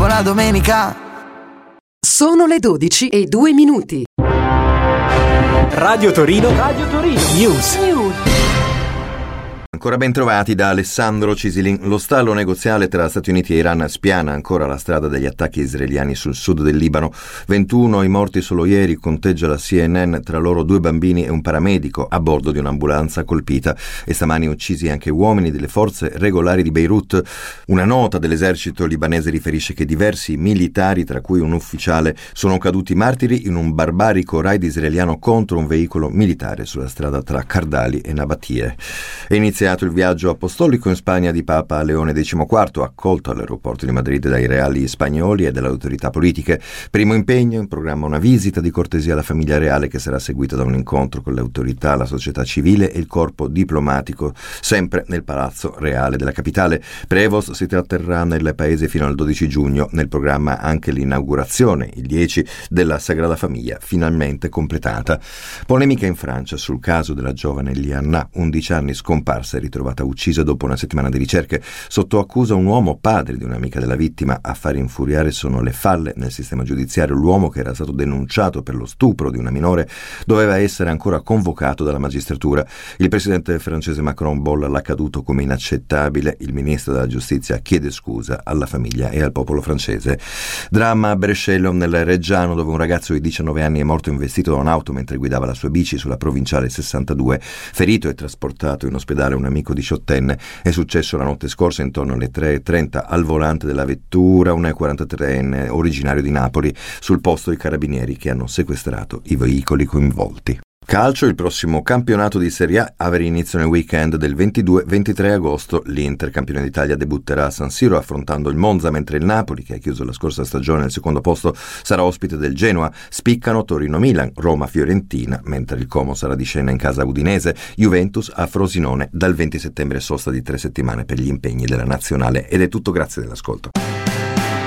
buona domenica. Sono le 12:02. Radio Torino News. Ancora ben trovati da Alessandro Cisilin. Lo stallo negoziale tra Stati Uniti e Iran spiana ancora la strada degli attacchi israeliani sul sud del Libano. 21 i morti solo ieri, conteggia la CNN, tra loro 2 bambini e un paramedico a bordo di un'ambulanza colpita, e stamani uccisi anche uomini delle forze regolari di Beirut. Una nota dell'esercito libanese riferisce che diversi militari, tra cui un ufficiale, sono caduti martiri in un barbarico raid israeliano contro un veicolo militare sulla strada tra Kardali e Nabatie. È iniziato il viaggio apostolico in Spagna di Papa Leone XIV, accolto all'aeroporto di Madrid dai reali spagnoli e dalle autorità politiche. Primo impegno, in programma una visita di cortesia alla famiglia reale che sarà seguita da un incontro con le autorità, la società civile e il corpo diplomatico, sempre nel Palazzo Reale della capitale. Prevost si tratterrà nel paese fino al 12 giugno, nel programma anche l'inaugurazione, il 10, della Sagrada Famiglia, finalmente completata. Polemica in Francia sul caso della giovane Lianna, 11 anni, scomparsa e ritrovata uccisa dopo una settimana di ricerche. Sotto accusa un uomo, padre di un'amica della vittima. A far infuriare sono le falle nel sistema giudiziario. L'uomo, che era stato denunciato per lo stupro di una minore, doveva essere ancora convocato dalla magistratura. Il presidente francese Macron bolla l'accaduto come inaccettabile. Il ministro della giustizia chiede scusa alla famiglia e al popolo francese. Dramma a Brescello, nel Reggiano, dove un ragazzo di 19 anni è morto investito da un'auto mentre guidava la sua bici sulla provinciale 62. Ferito e trasportato in ospedale un amico 18enne. È successo la notte scorsa intorno alle 3:30. Al volante della vettura un 43enne originario di Napoli. Sul posto i carabinieri che hanno sequestrato i veicoli coinvolti. Calcio, il prossimo campionato di Serie A avrà inizio nel weekend del 22-23 agosto. L'Inter, campione d'Italia, debutterà a San Siro affrontando il Monza, mentre il Napoli, che ha chiuso la scorsa stagione al secondo posto, sarà ospite del Genoa. Spiccano Torino-Milan, Roma-Fiorentina, mentre il Como sarà di scena in casa udinese. Juventus a Frosinone dal 20 settembre, sosta di 3 settimane per gli impegni della nazionale. Ed è tutto, grazie dell'ascolto.